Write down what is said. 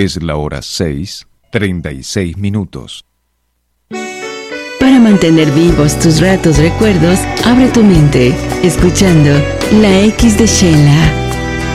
Es la hora 6:36. Para mantener vivos tus ratos recuerdos, abre tu mente, escuchando La X de Sheila.